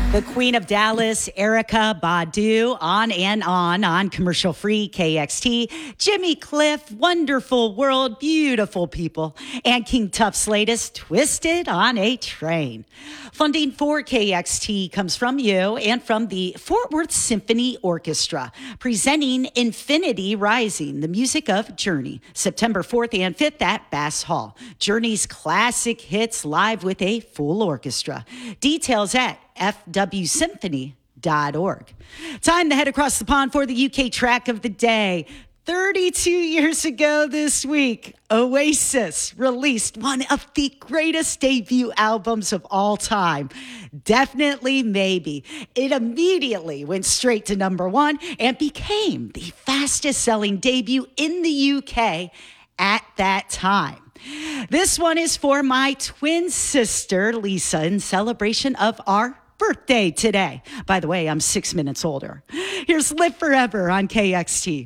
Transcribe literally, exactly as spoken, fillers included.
The Queen of Dallas, Erykah Badu, on and on on commercial-free K X T. Jimmy Cliff, Wonderful World, Beautiful People. And King Tuff's latest, Twisted on a Train. Funding for K X T comes from you and from the Fort Worth Symphony Orchestra, presenting Infinity Rising, the music of Journey, September fourth and fifth at Bass Hall. Journey's classic hits live with a full orchestra. Details at f w symphony dot org. Time to head across the pond for the U K track of the day. thirty-two years ago this week, Oasis released one of the greatest debut albums of all time, Definitely Maybe. It immediately went straight to number one and became the fastest selling debut in the U K at that time. This one is for my twin sister, Lisa, in celebration of our birthday today. By the way, I'm six minutes older. Here's Live Forever on K X T.